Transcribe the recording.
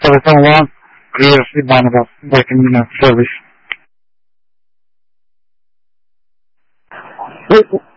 telephone line. Greer Ivanova, working in a service.